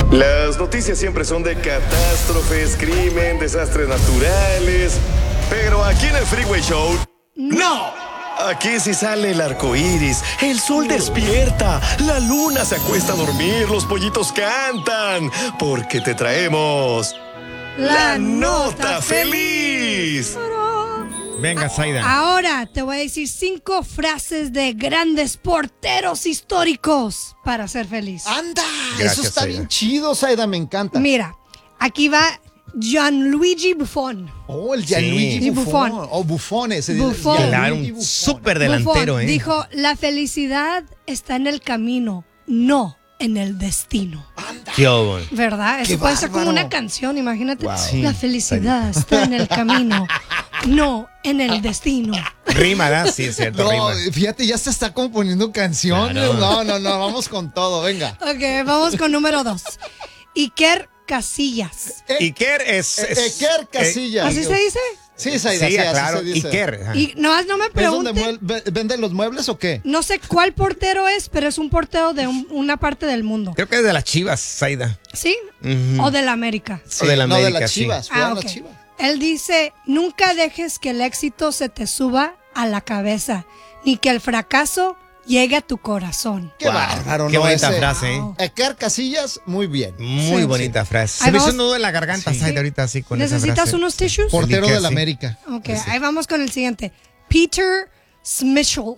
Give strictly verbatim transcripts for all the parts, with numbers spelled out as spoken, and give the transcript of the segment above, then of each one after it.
Las noticias siempre son de catástrofes, crimen, desastres naturales. Pero aquí en el Freeway Show, ¡no! Aquí sí sale el arco iris, el sol despierta, la luna se acuesta a dormir, los pollitos cantan. Porque te traemos la, la nota feliz. Venga, Zaida. Ahora te voy a decir cinco frases de grandes porteros históricos para ser feliz. ¡Anda! Gracias, Eso está Zaida. bien chido, Zaida, me encanta. Mira, aquí va Gianluigi Buffon. Oh, el Gianluigi Sí. Buffon. Buffon. Oh, Buffon ese. Buffon. Gianluigi Claro, un Buffon. súper delantero, Buffon ¿eh? dijo, la felicidad está en el camino, no en el destino. Qué obo. ¿Verdad? Eso Qué puede ser como bárbaro. una canción, imagínate. Wow. Sí. La felicidad está en el camino, no en el destino. Rima, ¿verdad? Sí, es cierto, No, rima. fíjate, ya se está componiendo canciones. Claro. No, no, no, vamos con todo, venga. Ok, vamos con número dos. Iker Casillas. Eh, Iker es... eh, es- Iker Casillas. ¿Así se dice? Sí, Zaida, Sí, sí, así claro, se dice. Iker. ajá. Y nomás no me ¿Es donde pregunten, muel- ve- vende los muebles o qué? no sé cuál portero es, pero es un portero de un- una parte del mundo. Creo que es de las Chivas, Zaida. ¿Sí? Ujú. O de la América. O de la no, de América, las sí. Chivas. Ah, Cuidado, ok. las Chivas. Él dice, nunca dejes que el éxito se te suba a la cabeza, ni que el fracaso llegue a tu corazón. Qué Wow, bárbaro, Qué ¿no? bonita Ese- frase, ¿eh? Wow. Iker Casillas, muy bien. Muy Sí, bonita frase. Se Ahí me hizo vamos. un nudo en la garganta, Sí. Zaida, ahorita así con esa ¿Necesitas frase. unos tissues? Portero Iker, del sí. América. Ok, ahí vamos con el siguiente. Peter Schmeichel.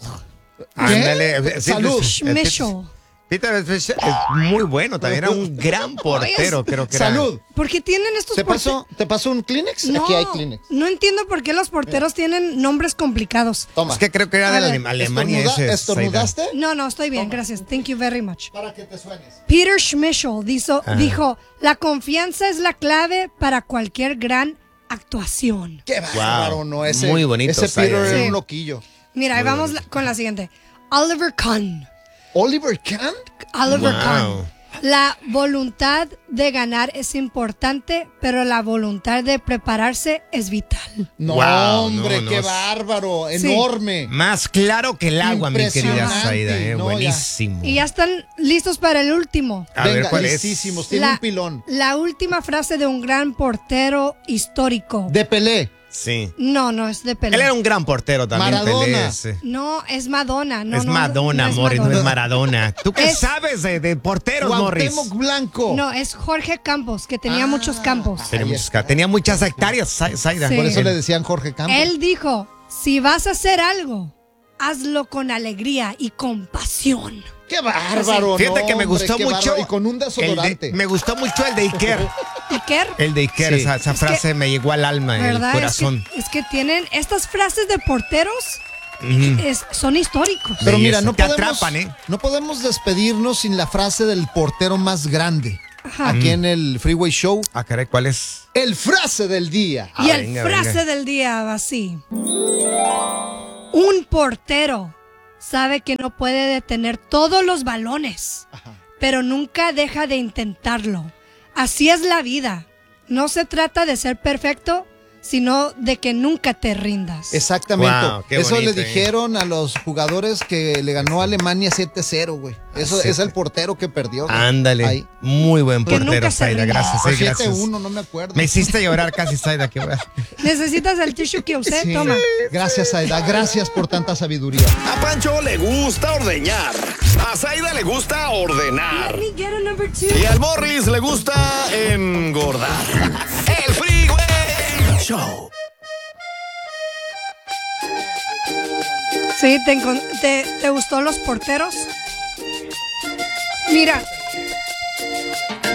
Ándale. sí, Salud. pues, Schmeichel. Peter Schmeichel es muy bueno, también era un gran portero, creo que era. Salud. ¿Por qué tienen estos ¿Te porteros? pasó, ¿Te pasó un Kleenex? No, Aquí hay Kleenex. no entiendo por qué los porteros tienen nombres complicados. Toma. Es que creo que era de A la ver, Alem- Alemania Estornuda- ese. ¿Estornudaste? No, no, estoy bien, gracias. Thank you very much. Para que te suenes. Peter Schmeichel dijo, Ajá. dijo, la confianza es la clave para cualquier gran actuación. Qué bárbaro, Wow. ¿no? Ese, Muy bonito, Ese Peter Zaida. era Sí. un loquillo. Mira, ahí vamos la- con la siguiente. Oliver Kahn. Oliver Kahn. Oliver Wow. Kahn. La voluntad de ganar es importante, pero la voluntad de prepararse es vital. No, Wow, hombre, no, no, qué es- bárbaro. Sí. Enorme. Más claro que el agua, mi querida Impresionante, Zaida, eh. no, ya. Buenísimo. Y ya están listos para el último. A Venga, ver, ¿cuál es? listísimos. Tiene La, un pilón. la última frase de un gran portero histórico. De Pelé. Sí. No, no es de Pelé. Él era un gran portero también, Maradona. Pelé, sí. No, es Madonna. No, es no, Madonna, no es Morris, no Madonna. es Maradona. ¿Tú qué Es- sabes de, de porteros, Morris? Cuauhtémoc Blanco. No, es Jorge Campos, que tenía Ah. muchos campos. Tenía, Ahí muchas, está. tenía muchas hectáreas, Zai- Zaida. Sí. Por eso Él- le decían Jorge Campos. Él dijo, si vas a hacer algo, hazlo con alegría y con pasión. Qué bárbaro. Fíjate no, que me hombre, gustó qué mucho. bárbaro. Y con un el de- desodorante. me gustó mucho el de Iker. Iker, El de Iker, Sí. esa, esa Es que- frase me llegó al alma, el ¿verdad? Es corazón. que, es que tienen estas frases de porteros, Ujú. es- son históricos. Pero mira, Belleza. no Te podemos, atrapan, ¿eh? no podemos despedirnos sin la frase del portero más grande. Ajá. Aquí en el Freeway Show. Ah, caray, ¿cuál es? El frase del día. Y Ah, el venga, frase venga. del día va así. Un portero sabe que no puede detener todos los balones, pero nunca deja de intentarlo. Así es la vida. No se trata de ser perfecto, sino de que nunca te rindas. Exactamente. Wow, qué Eso bonito, le eh. dijeron a los jugadores que le ganó a Alemania siete cero, güey. Eso Siete. es el portero que perdió. güey. Ándale. Ahí. Muy buen Que portero, nunca se Zaida. rinda. Gracias, O eh, siete gracias. uno, no me acuerdo. Me hiciste llorar casi, Zaida. Qué bueno. ¿Necesitas el tissue que usé? Sí. Toma. Gracias, Aida. Gracias por tanta sabiduría. A Pancho le gusta ordeñar. A Zaida le gusta ordenar. Y al Morris le gusta engordar. El Freeway Show. Sí, ¿te, encon- te, te gustó los porteros? Mira,